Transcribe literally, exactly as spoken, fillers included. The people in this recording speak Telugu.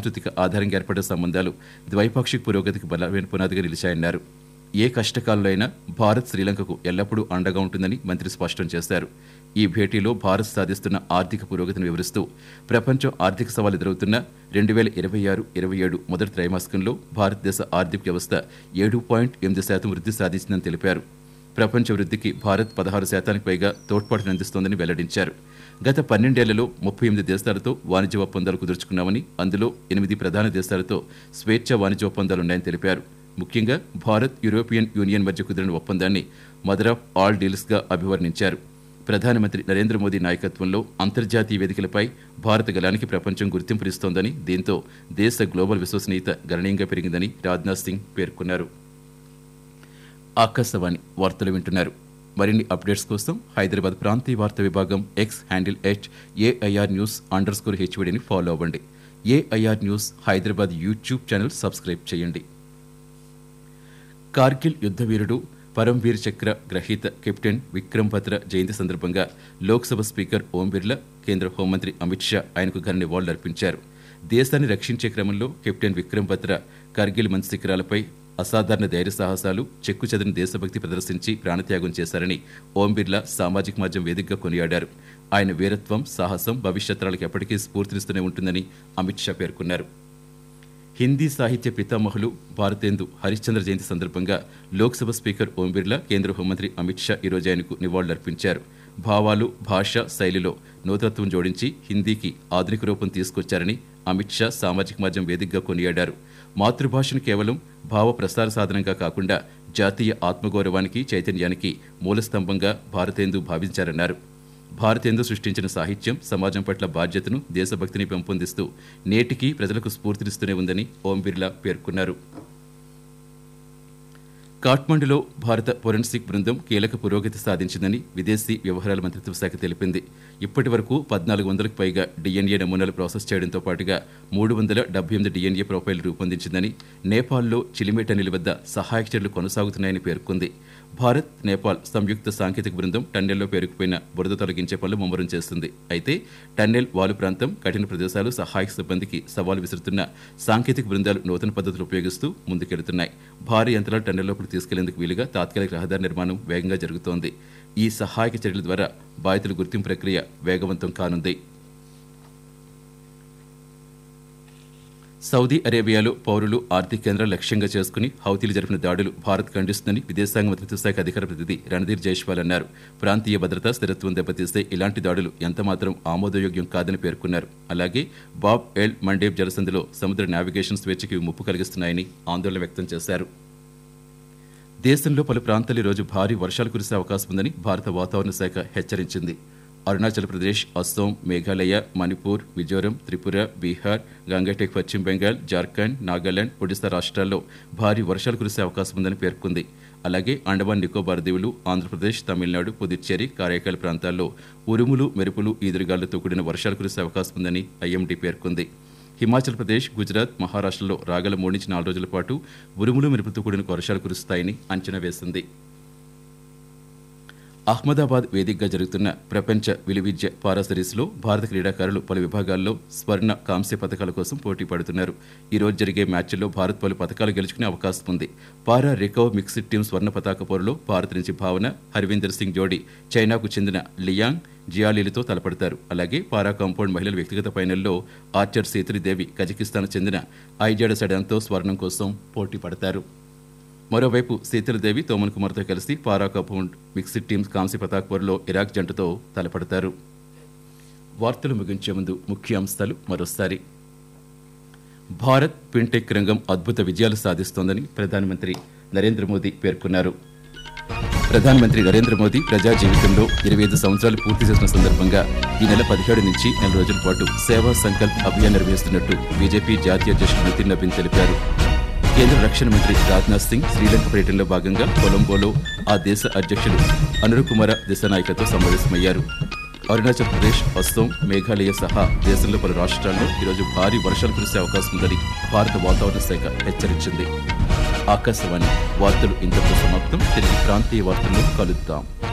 సాంస్కృతిక ఆధారంగా ఏర్పడిన సంబంధాలు ద్వైపాక్షిక పురోగతికి బలమైన పునాదిగా నిలిచాయన్నారు. ఏ కష్టకాలంలో అయినా భారత్ శ్రీలంకకు ఎల్లప్పుడూ అండగా ఉంటుందని మంత్రి స్పష్టం చేశారు. ఈ భేటీలో భారత్ సాధిస్తున్న ఆర్థిక పురోగతిని వివరిస్తూ ప్రపంచం ఆర్థిక సవాలు ఎదురవుతున్న రెండు వేల ఇరవై ఆరు ఇరవై ఏడు మొదటి త్రైమాసికంలో భారతదేశ ఆర్థిక వ్యవస్థ ఏడు పాయింట్ ఎనిమిది శాతం వృద్ధి సాధించిందని తెలిపారు. ప్రపంచ వృద్ధికి భారత్ పదహారు శాతానికి పైగా తోడ్పాటును అందిస్తోందని వెల్లడించారు. గత పన్నెండేళ్లలో ముప్పై ఎనిమిది దేశాలతో వాణిజ్య ఒప్పందాలు కుదుర్చుకున్నామని, అందులో ఎనిమిది ప్రధాన దేశాలతో స్వేచ్ఛ వాణిజ్య ఒప్పందాలున్నాయని తెలిపారు. ముఖ్యంగా భారత్ యూరోపియన్ యూనియన్ మధ్య కుదిరిన ఒప్పందాన్ని మదర్ ఆఫ్ ఆల్ డీల్స్గా అభివర్ణించారు. ప్రధానమంత్రి నరేంద్ర మోదీ నాయకత్వంలో అంతర్జాతీయ వేదికలపై భారత గలానికి ప్రపంచం గుర్తింపునిస్తోందని, దీంతో దేశ గ్లోబల్ విశ్వసనీయత గణనీయంగా పెరిగిందని రాజ్నాథ్ సింగ్ పేర్కొన్నారు. ఆకాశవాణి వార్తలు వింటున్నారు. మరిన్ని అప్డేట్స్ కోసం హైదరాబాద్ ప్రాంతీయ వార్తా విభాగం X handle at AIR news under score హెచ్వీడీని follow అవ్వండి. AIR news Hyderabad YouTube channel subscribe చేయండి. కార్గిల్ యుద్ధవీరుడు పరమ్వీర్ చక్ర గ్రహీత కెప్టెన్ విక్రమ్ బత్రా జయంతి సందర్భంగా లోక్సభ స్పీకర్ ఓం బిర్లా, కేంద్ర హోంమంత్రి అమిత్ షా ఆయనకు ఘన నివాళులర్పించారు. దేశాన్ని రక్షించే క్రమంలో కెప్టెన్ విక్రమ్ బత్రా కార్గిల్ మంచు శిఖరాలపై అసాధారణ ధైర్య సాహసాలు, చెక్కు చెదిరిన దేశభక్తి ప్రదర్శించి ప్రాణత్యాగం చేశారని ఓం బిర్లా సామాజిక మాధ్యమం వేదికగా కొనియాడారు. ఆయన వీరత్వం, సాహసం భవిష్యత్ తరాలకు ఎప్పటికీ స్ఫూర్తినిస్తూనే ఉంటుందని అమిత్ షా పేర్కొన్నారు. హిందీ సాహిత్య పితామహులు భారతేందు హరిశ్చంద్ర జయంతి సందర్భంగా లోక్సభ స్పీకర్ ఓం బిర్లా, కేంద్ర హోంమంత్రి అమిత్ షా ఈరోజు ఆయనకు నివాళులర్పించారు. భావాలు, భాష, శైలిలో నూతనత్వం జోడించి హిందీకి ఆధునిక రూపం తీసుకొచ్చారని అమిత్ షా సామాజిక మాధ్యమం వేదికగా కొనియాడారు. మాతృభాషను కేవలం భావ ప్రసార సాధనంగా కాకుండా జాతీయ ఆత్మగౌరవానికి, చైతన్యానికి మూలస్తంభంగా భారతేందు భావించారన్నారు. భారతేందు సృష్టించిన సాహిత్యం సమాజం పట్ల బాధ్యతను, దేశభక్తిని పెంపొందిస్తూ నేటికీ ప్రజలకు స్ఫూర్తినిస్తూనే ఉందని ఓం బిర్లా పేర్కొన్నారు. కాఠ్మండులో భారత ఫోరెన్సిక్ బృందం కీలక పురోగతి సాధించిందని విదేశీ వ్యవహారాల మంత్రిత్వ శాఖ తెలిపింది. ఇప్పటి వరకు పద్నాలుగు వందలకు పైగా డిఎన్ఏ నమూనాలు ప్రాసెస్ చేయడంతో పాటుగా మూడు వందల డెబ్బై ఎనిమిది డిఎన్ఏ ప్రొఫైల్ రూపొందించిందని, నేపాల్లో చిలిమేటనిల్ వద్ద సహాయక చర్యలు కొనసాగుతున్నాయని పేర్కొంది. భారత్, నేపాల్ సంయుక్త సాంకేతిక బృందం టన్నెల్లో పేరుకుపోయిన బురద తొలగించే పనులు ముమ్మరం చేస్తుంది. అయితే టన్నెల్ వాలు ప్రాంతం, కఠిన ప్రదేశాలు సహాయక సిబ్బందికి సవాలు విసురుతున్న సాంకేతిక బృందాలు నూతన పద్ధతులు ఉపయోగిస్తూ ముందుకెడుతున్నాయి. భారీ యంత్రాలు టన్నెల్ లోపలికి తీసుకెళ్లేందుకు వీలుగా తాత్కాలిక రహదారి నిర్మాణం వేగంగా జరుగుతోంది. ఈ సహాయక చర్యల ద్వారా బాధితుల గుర్తింపు ప్రక్రియ వేగవంతం కానుంది. సౌదీ అరేబియాలో పౌరులు, ఆర్థిక కేంద్రాలు లక్ష్యంగా చేసుకుని హౌతీలు జరిపిన దాడులు భారత్ ఖండిస్తుందని విదేశాంగ మంత్రిత్వ శాఖ అధికార ప్రతినిధి రణధీర్ జైష్వాల్ అన్నారు. ప్రాంతీయ భద్రత, స్థిరత్వం దెబ్బతీస్తే ఇలాంటి దాడులు ఎంతమాత్రం ఆమోదయోగ్యం కాదని పేర్కొన్నారు. అలాగే బాబ్ ఎల్ మండేబ్ జలసంధిలో సముద్ర నావిగేషన్ స్వేచ్ఛకి ముప్పు కలిగిస్తున్నాయని ఆందోళన వ్యక్తం చేశారు. దేశంలో పలు ప్రాంతాలు ఈరోజు భారీ వర్షాలు కురిసే అవకాశం ఉందని భారత వాతావరణ శాఖ హెచ్చరించింది. అరుణాచల్ ప్రదేశ్, అస్సోం, మేఘాలయ, మణిపూర్, మిజోరం, త్రిపుర, బీహార్, గంగటెక్ పశ్చిమ బెంగాల్, జార్ఖండ్, నాగాలాండ్, ఒడిశా రాష్ట్రాల్లో భారీ వర్షాలు కురిసే అవకాశం ఉందని పేర్కొంది. అలాగే అండమాన్ నికోబార్ దీవులు, ఆంధ్రప్రదేశ్, తమిళనాడు, పుదుచ్చేరి, కారైకాల్ ప్రాంతాల్లో ఉరుములు, మెరుపులు, ఈదురుగాలులతో కూడిన వర్షాలు కురిసే అవకాశం ఉందని ఐఎండీ పేర్కొంది. హిమాచల్ ప్రదేశ్, గుజరాత్, మహారాష్ట్రలో రాగల మూడు నుంచి నాలుగు రోజుల పాటు ఉరుములు, మెరుపులతో కూడిన వర్షాలు కురుస్తాయని అంచనా వేసింది. అహ్మదాబాద్ వేదికగా జరుగుతున్న ప్రపంచ విలువిద్య పారా సిరీస్లో భారత క్రీడాకారులు పలు విభాగాల్లో స్వర్ణ, కాంస్య పథకాల కోసం పోటీ పడుతున్నారు. ఈ రోజు జరిగే మ్యాచ్ల్లో భారత్ పలు పథకాలు గెలుచుకునే అవకాశం ఉంది. పారా రికర్వ్ మిక్స్డ్ టీం స్వర్ణ పతాక పోరులో భారత్ నుంచి భావన, హర్వీందర్ సింగ్ జోడీ చైనాకు చెందిన లియాంగ్, జియాలీలతో తలపడతారు. అలాగే పారా కాంపౌండ్ మహిళల వ్యక్తిగత ఫైనల్లో ఆర్చర్ సీతరిదేవి కజకిస్తాన్ చెందిన ఐజాడ సడాన్తో స్వర్ణం కోసం పోటీ పడతారు. మరోవైపు సీతలదేవి తోమన్ కుమార్తో కలిసి పారా కాంపౌండ్ మిక్స్డ్ టీమ్స్ కాంస్య పతాక పోరులో ఇరాక్ జంటతో తలపడతారు. వార్తలు ముగించే ముందు ముఖ్యాంశాలు మరోసారి. భారత్ ఫిన్టెక్ రంగం అద్భుత విజయాలు సాధిస్తోందని ప్రధానమంత్రి నరేంద్ర మోదీ పేర్కొన్నారు. ప్రధానమంత్రి నరేంద్ర మోదీ ప్రజా జీవితంలో ఇరవై ఐదు సంవత్సరాలు పూర్తి చేసిన సందర్భంగా ఈ నెల పదిహేడు నుంచి నెల రోజుల పాటు సేవా సంకల్ప్ అభియాన్ నిర్వహిస్తున్నట్టు బీజేపీ జాతీయ అధ్యక్షుడు నితిన్ నబీన్ తెలిపారు. కేంద్ర రక్షణ మంత్రి రాజ్నాథ్ సింగ్ శ్రీలంక పర్యటనలో భాగంగా కొలంబోలో ఆ దేశ అధ్యక్షుడు అనురుకుమార దిశనాయకతో సమావేశమయ్యారు. అరుణాచల్ ప్రదేశ్, అస్సోం, మేఘాలయ సహా దేశంలో పలు రాష్ట్రాల్లో ఈరోజు భారీ వర్షాలు కురిసే అవకాశం ఉందని భారత వాతావరణ శాఖ హెచ్చరించింది. ఆకాశవాణి వార్తలు ఇంతకు సమాప్తం. తిరిగి ప్రాంతీయ వార్తల్లో కలుద్దాం.